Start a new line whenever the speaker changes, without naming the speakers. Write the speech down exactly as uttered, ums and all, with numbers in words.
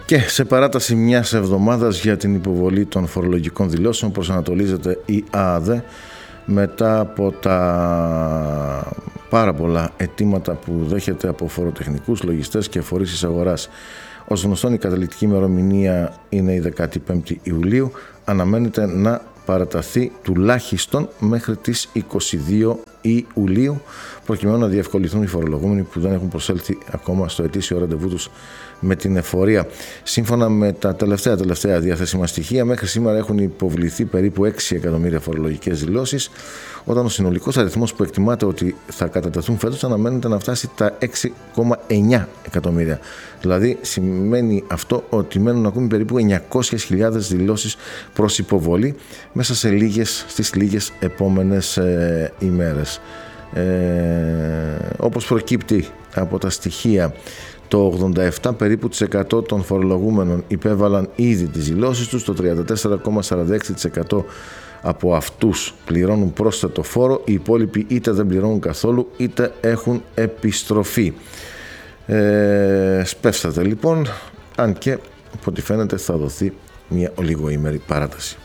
Και σε παράταση μιας εβδομάδας για την υποβολή των φορολογικών δηλώσεων προσανατολίζεται η ΑΑΔΕ μετά από τα πάρα πολλά αιτήματα που δέχεται από φοροτεχνικούς, λογιστές και φορείς της αγοράς. Ως γνωστόν, η καταληκτική ημερομηνία είναι η δεκάτη πέμπτη Ιουλίου. Αναμένεται να παραταθεί τουλάχιστον μέχρι τις είκοσι δύο Ιουλίου, προκειμένου να διευκολυνθούν οι φορολογούμενοι που δεν έχουν προσέλθει ακόμα στο ετήσιο ραντεβού τους με την εφορία. Σύμφωνα με τα τελευταία, τελευταία διαθέσιμα στοιχεία, μέχρι σήμερα έχουν υποβληθεί περίπου έξι εκατομμύρια φορολογικές δηλώσεις, όταν ο συνολικός αριθμός που εκτιμάται ότι θα κατατεθούν φέτος αναμένεται να φτάσει τα έξι κόμμα εννιά εκατομμύρια. Δηλαδή σημαίνει αυτό ότι μένουν ακόμη περίπου εννιακόσιες χιλιάδες δηλώσεις προς υποβολή μέσα σε λίγες, στις λίγες επόμενες ε, ημέρες. Ε, όπως προκύπτει από τα στοιχεία, το ογδόντα επτά περίπου της εκατό των φορολογούμενων υπέβαλαν ήδη τις δηλώσεις τους, το τριάντα τέσσερα κόμμα σαράντα έξι τοις εκατό από αυτούς πληρώνουν πρόσθετο φόρο, οι υπόλοιποι είτε δεν πληρώνουν καθόλου είτε έχουν επιστροφή. Ε, σπεύσατε λοιπόν, αν και από ό,τι φαίνεται θα δοθεί μια ολιγοήμερη παράταση.